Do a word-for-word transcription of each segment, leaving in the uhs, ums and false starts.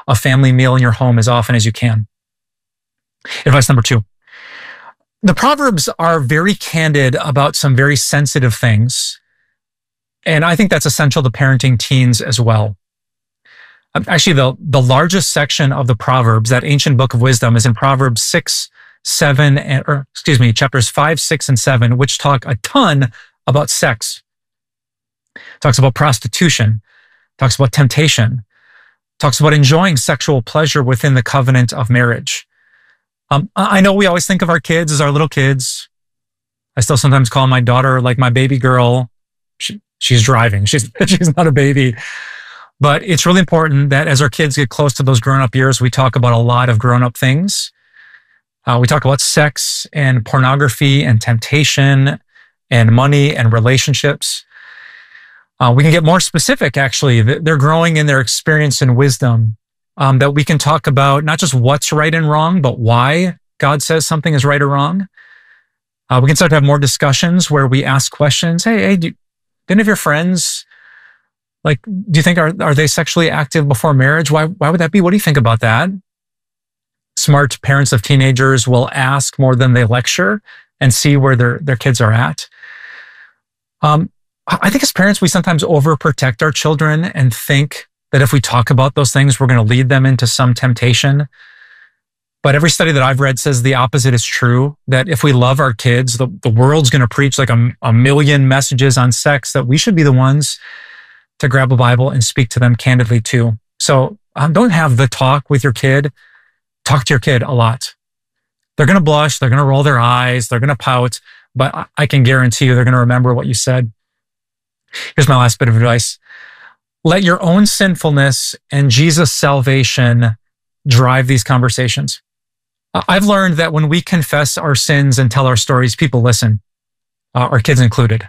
a family meal in your home as often as you can. Advice number two. The Proverbs are very candid about some very sensitive things. And I think that's essential to parenting teens as well. Actually, the, the largest section of the Proverbs, that ancient book of wisdom, is in Proverbs six, seven, and, or excuse me, chapters five, six, and seven, which talk a ton about sex. Talks about prostitution, talks about temptation, talks about enjoying sexual pleasure within the covenant of marriage. Um, I know we always think of our kids as our little kids. I still sometimes call my daughter like my baby girl. She, she's driving. She's, she's not a baby. But it's really important that as our kids get close to those grown-up years, we talk about a lot of grown-up things. Uh, we talk about sex and pornography and temptation and money and relationships. Uh, we can get more specific, actually. They're growing in their experience and wisdom, um, that we can talk about not just what's right and wrong, but why God says something is right or wrong. Uh, we can start to have more discussions where we ask questions. Hey, hey, do, do any of your friends, like, do you think, are, are they sexually active before marriage? Why, why would that be? What do you think about that? Smart parents of teenagers will ask more than they lecture and see where their, their kids are at. Um, I think as parents, we sometimes overprotect our children and think that if we talk about those things, we're going to lead them into some temptation. But every study that I've read says the opposite is true, that if we love our kids, the, the world's going to preach like a, a million messages on sex, that we should be the ones to grab a Bible and speak to them candidly too. So um, don't have the talk with your kid. Talk to your kid a lot. They're going to blush. They're going to roll their eyes. They're going to pout. But I, I can guarantee you they're going to remember what you said. Here's my last bit of advice. Let your own sinfulness and Jesus' salvation drive these conversations. I've learned that when we confess our sins and tell our stories, people listen, uh, our kids included.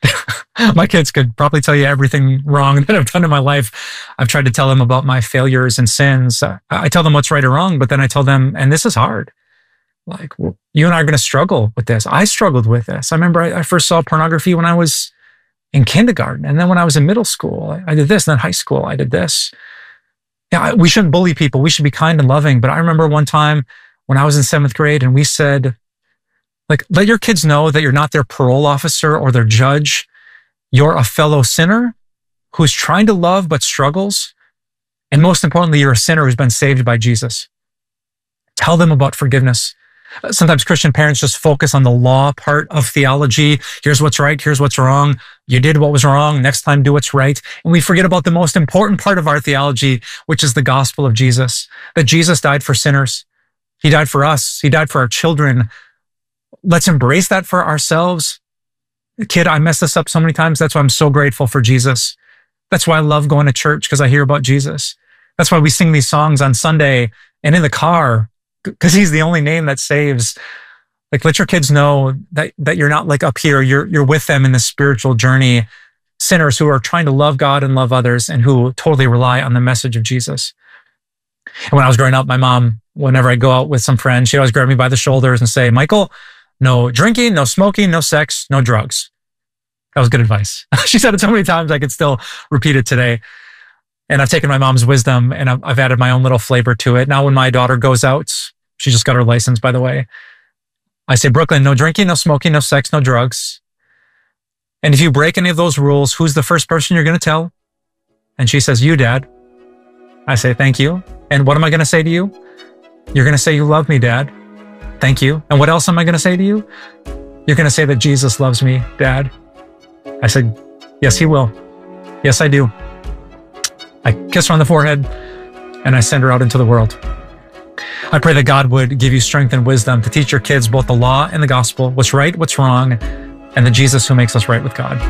My kids could probably tell you everything wrong that I've done in my life. I've tried to tell them about my failures and sins. I tell them what's right or wrong, but then I tell them, and this is hard. Like, you and I are going to struggle with this. I struggled with this. I remember I, I first saw pornography when I was in kindergarten. And then when I was in middle school, I, I did this. And then high school, I did this. Yeah, we shouldn't bully people. We should be kind and loving. But I remember one time when I was in seventh grade and we said, like, let your kids know that you're not their parole officer or their judge. You're a fellow sinner who's trying to love but struggles. And most importantly, you're a sinner who's been saved by Jesus. Tell them about forgiveness. Sometimes Christian parents just focus on the law part of theology. Here's what's right. Here's what's wrong. You did what was wrong. Next time, do what's right. And we forget about the most important part of our theology, which is the gospel of Jesus, that Jesus died for sinners. He died for us. He died for our children. Let's embrace that for ourselves. Kid, I messed this up so many times. That's why I'm so grateful for Jesus. That's why I love going to church, because I hear about Jesus. That's why we sing these songs on Sunday and in the car, because he's the only name that saves. Like, let your kids know that, that you're not like up here. You're, you're with them in the spiritual journey. Sinners who are trying to love God and love others and who totally rely on the message of Jesus. And when I was growing up, my mom, whenever I go out with some friends, she'd always grab me by the shoulders and say, Michael, no drinking, no smoking, no sex, no drugs. That was good advice. She said it so many times I could still repeat it today. And I've taken my mom's wisdom and I've, I've added my own little flavor to it. Now when my daughter goes out, she just got her license, by the way, I say, Brooklyn, no drinking, no smoking, no sex, no drugs. And if you break any of those rules, who's the first person you're going to tell? And she says, you, Dad. I say, thank you. And what am I going to say to you? You're going to say you love me, Dad. Thank you. And what else am I going to say to you? You're going to say that Jesus loves me, Dad. I said, yes, he will. Yes, I do. I kiss her on the forehead and I send her out into the world. I pray that God would give you strength and wisdom to teach your kids both the law and the gospel, what's right, what's wrong, and the Jesus who makes us right with God.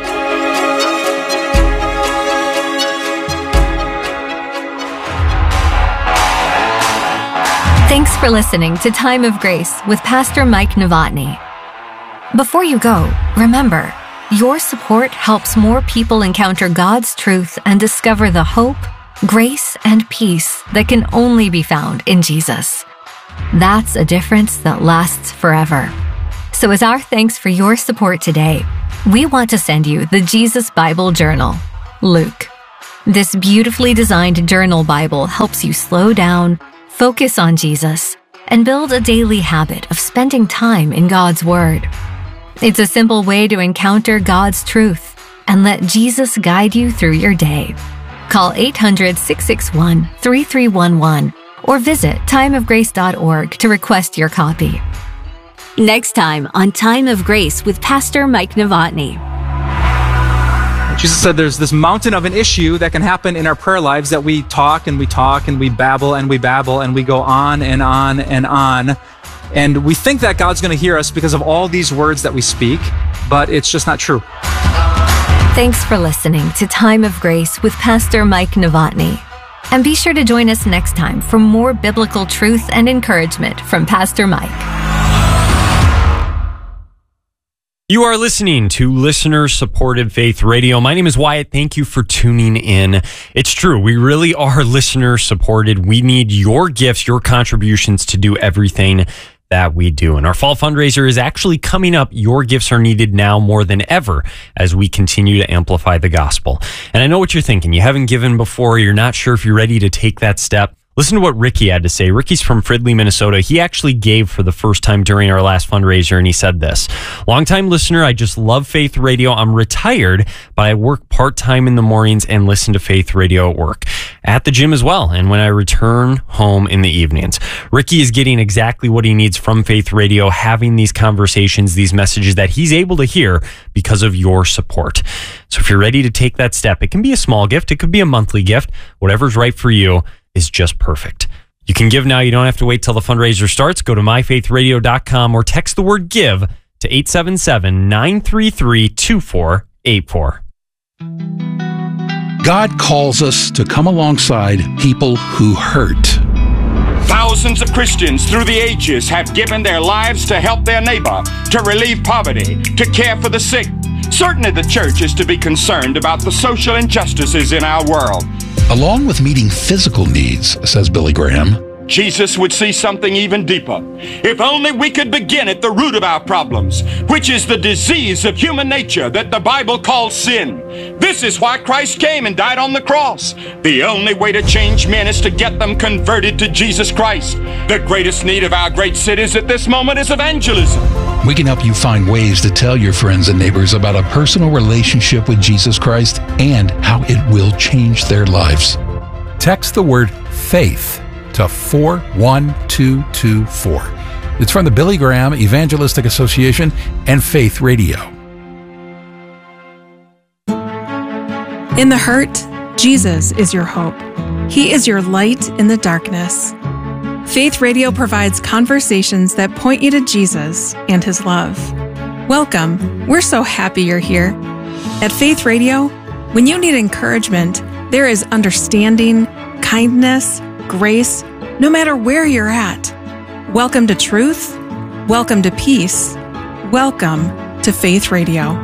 Thanks for listening to Time of Grace with Pastor Mike Novotny. Before you go, remember, your support helps more people encounter God's truth and discover the hope, grace, and peace that can only be found in Jesus. That's a difference that lasts forever. So as our thanks for your support today, we want to send you the Jesus Bible Journal, Luke. This beautifully designed journal Bible helps you slow down, focus on Jesus, and build a daily habit of spending time in God's Word. It's a simple way to encounter God's truth and let Jesus guide you through your day. Call eight hundred, six six one, three three one one or visit time of grace dot org to request your copy. Next time on Time of Grace with Pastor Mike Novotny. Jesus said there's this mountain of an issue that can happen in our prayer lives that we talk and we talk and we babble and we babble and we go on and on and on. And we think that God's going to hear us because of all these words that we speak, but it's just not true. Thanks for listening to Time of Grace with Pastor Mike Novotny. And be sure to join us next time for more biblical truth and encouragement from Pastor Mike. You are listening to listener-supported Faith Radio. My name is Wyatt. Thank you for tuning in. It's true. We really are listener-supported. We need your gifts, your contributions to do everything that we do. And our fall fundraiser is actually coming up. Your gifts are needed now more than ever as we continue to amplify the gospel. And I know what you're thinking. You haven't given before. You're not sure if you're ready to take that step. Listen to what Ricky had to say. Ricky's from Fridley, Minnesota. He actually gave for the first time during our last fundraiser, and he said this. Longtime listener, I just love Faith Radio. I'm retired, but I work part-time in the mornings and listen to Faith Radio at work, at the gym as well, and when I return home in the evenings. Ricky is getting exactly what he needs from Faith Radio, having these conversations, these messages that he's able to hear because of your support. So if you're ready to take that step, it can be a small gift, it could be a monthly gift, whatever's right for you is just perfect. You can give now. You don't have to wait till the fundraiser starts. Go to my faith radio dot com or text the word GIVE to eight seven seven, nine three three, two four eight four. God calls us to come alongside people who hurt. Thousands of Christians through the ages have given their lives to help their neighbor, to relieve poverty, to care for the sick. Certainly the church is to be concerned about the social injustices in our world. Along with meeting physical needs, says Billy Graham, Jesus would see something even deeper. If only we could begin at the root of our problems, which is the disease of human nature that the Bible calls sin. This is why Christ came and died on the cross. The only way to change men is to get them converted to Jesus Christ. The greatest need of our great cities at this moment is evangelism. We can help you find ways to tell your friends and neighbors about a personal relationship with Jesus Christ and how it will change their lives. Text the word FAITH to four one two two four. It's from the Billy Graham Evangelistic Association and Faith Radio. In the hurt, Jesus is your hope. He is your light in the darkness. Faith Radio provides conversations that point you to Jesus and His love. Welcome. We're so happy you're here. At Faith Radio, when you need encouragement, there is understanding, kindness, grace, no matter where you're at. Welcome to truth. Welcome to peace. Welcome to Faith Radio.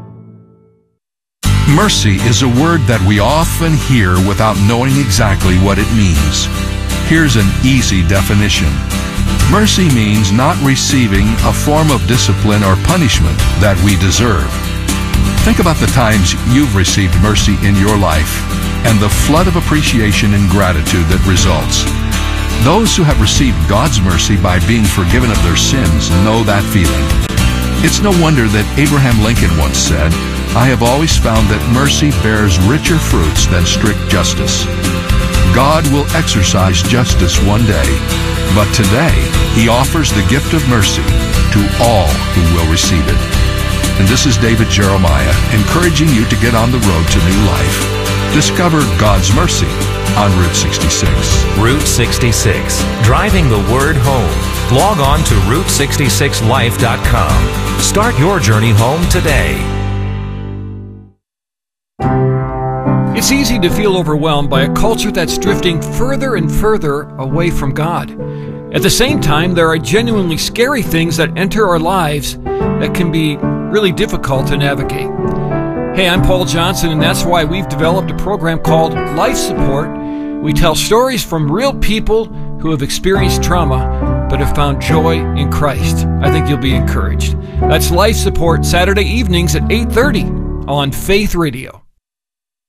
Mercy is a word that we often hear without knowing exactly what it means. Here's an easy definition. Mercy means not receiving a form of discipline or punishment that we deserve. Think about the times you've received mercy in your life and the flood of appreciation and gratitude that results. Those who have received God's mercy by being forgiven of their sins know that feeling. It's no wonder that Abraham Lincoln once said, "I have always found that mercy bears richer fruits than strict justice." God will exercise justice one day, but today He offers the gift of mercy to all who will receive it. And this is David Jeremiah encouraging you to get on the road to new life. Discover God's mercy on Route sixty-six. Route sixty-six, driving the word home. Log on to route sixty-six life dot com. Start your journey home today. It's easy to feel overwhelmed by a culture that's drifting further and further away from God. At the same time, there are genuinely scary things that enter our lives that can be really difficult to navigate. Hey, I'm Paul Johnson, and that's why we've developed a program called Life Support. We tell stories from real people who have experienced trauma but have found joy in Christ. I think you'll be encouraged. That's Life Support, Saturday evenings at eight thirty on Faith Radio.